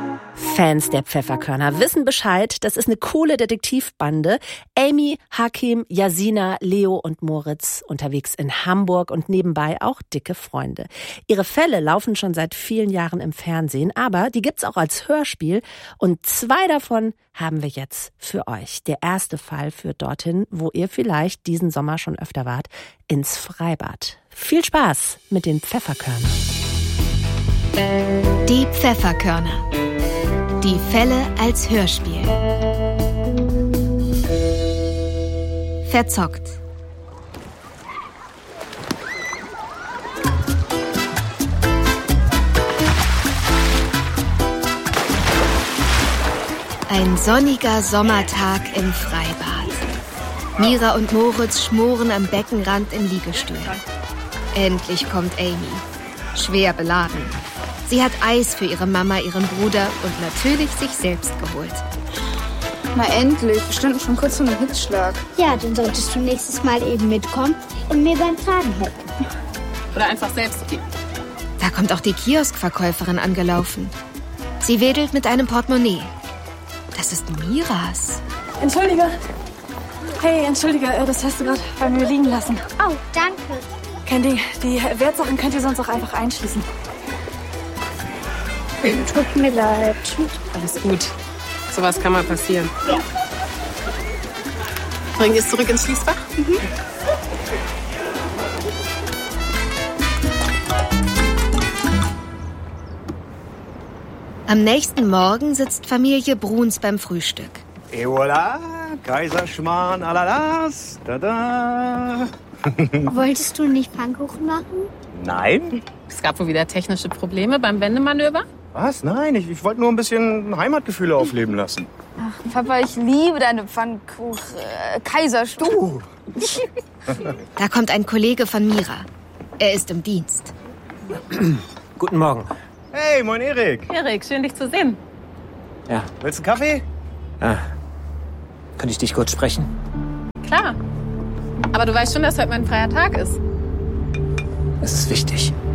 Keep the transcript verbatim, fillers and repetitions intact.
Fans der Pfefferkörner wissen Bescheid, das ist eine coole Detektivbande. Amy, Hakim, Jasina, Leo und Moritz unterwegs in Hamburg und nebenbei auch dicke Freunde. Ihre Fälle laufen schon seit vielen Jahren im Fernsehen, aber die gibt's auch als Hörspiel und zwei davon haben wir jetzt für euch. Der erste Fall führt dorthin, wo ihr vielleicht diesen Sommer schon öfter wart, ins Freibad. Viel Spaß mit den Pfefferkörnern. Die Pfefferkörner. Die Fälle als Hörspiel. Verzockt. Ein sonniger Sommertag im Freibad. Mira und Moritz schmoren am Beckenrand in Liegestühlen. Endlich kommt Amy. Schwer beladen. Sie hat Eis für ihre Mama, ihren Bruder und natürlich sich selbst geholt. Na endlich, wir standen schon kurz vor einem Hitzschlag. Ja, dann solltest du nächstes Mal eben mitkommen und mir beim Tragen helfen. Oder einfach selbst gehen. Da kommt auch die Kioskverkäuferin angelaufen. Sie wedelt mit einem Portemonnaie. Das ist Miras. Entschuldige. Hey, entschuldige, das hast du gerade bei mir liegen lassen. Oh, danke. Kein Ding, die Wertsachen könnt ihr sonst auch einfach einschließen. Tut mir leid. Alles gut. Sowas kann mal passieren. Ja. Bring es zurück ins Schließfach. Mhm. Am nächsten Morgen sitzt Familie Bruns beim Frühstück. Et voilà, Kaiserschmarrn à la las, da-da. Wolltest du nicht Pfannkuchen machen? Nein. Es gab wohl wieder technische Probleme beim Wendemanöver. Was? Nein, ich, ich wollte nur ein bisschen Heimatgefühle aufleben lassen. Ach, Papa, ich liebe deine Pfannkuchen. Äh, Kaiserstuhl. Da kommt ein Kollege von Mira. Er ist im Dienst. Guten Morgen. Hey, moin Erik. Erik, schön dich zu sehen. Ja. Willst du einen Kaffee? Ah. Könnte ich dich kurz sprechen? Klar. Aber du weißt schon, dass heute mein freier Tag ist. Es ist wichtig.